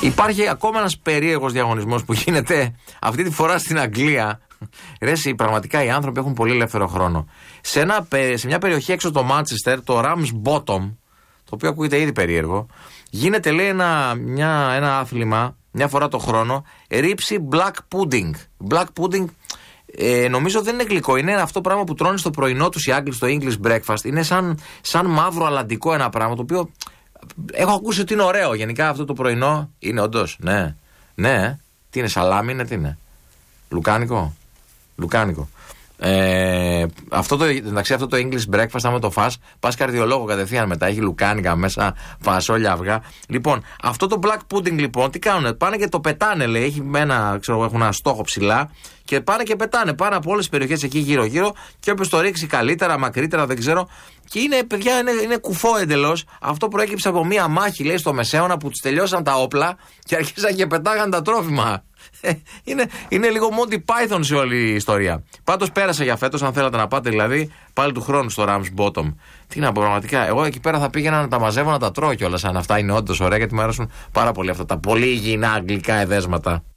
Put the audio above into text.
Υπάρχει ακόμα ένας περίεργος διαγωνισμός που γίνεται αυτή τη φορά στην Αγγλία. Ρε, πραγματικά οι άνθρωποι έχουν πολύ ελεύθερο χρόνο. Σε μια περιοχή έξω το Manchester, το Rams Bottom, το οποίο ακούγεται ήδη περίεργο, γίνεται, λέει, ένα άθλημα μια φορά το χρόνο, ρύψη black pudding. Black pudding, νομίζω δεν είναι γλυκό. Είναι αυτό πράγμα που τρώνε στο πρωινό τους οι Άγγλοι, στο English breakfast. Είναι σαν μαύρο αλαντικό ένα πράγμα, το οποίο έχω ακούσει ότι είναι ωραίο. Γενικά αυτό το πρωινό είναι όντως. Ναι. Τι είναι, σαλάμι είναι, τι είναι? Λουκάνικο. Αυτό το English breakfast, άμα το φας, πας καρδιολόγο κατευθείαν μετά. Έχει λουκάνικα μέσα, φασόλια, αυγά. Λοιπόν, αυτό το black pudding, λοιπόν, τι κάνουνε? Πάνε και το πετάνε, λέει. Έχουν ένα στόχο ψηλά και πάνε και πετάνε. Πάνε από όλες τις περιοχές εκεί γύρω-γύρω και όποιος το ρίξει καλύτερα, μακρύτερα, δεν ξέρω. Και είναι, παιδιά, είναι κουφό εντελώς. Αυτό προέκυψε από μία μάχη, λέει, στο Μεσαίωνα που τους τελειώσαν τα όπλα και αρχίσαν και πετάγαν τα τρόφιμα. Είναι λίγο Monty Python σε όλη η ιστορία. Πάντως πέρασε για φέτος, αν θέλατε να πάτε δηλαδή, πάλι του χρόνου στο Rams Bottom. Τι να πω, πραγματικά. Εγώ εκεί πέρα θα πήγαινα να τα μαζεύω, να τα τρώω κιόλας, αν αυτά είναι όντως ωραία, γιατί μου αρέσουν πάρα πολύ αυτά τα πολύ υγιεινά αγγλικά εδέσματα.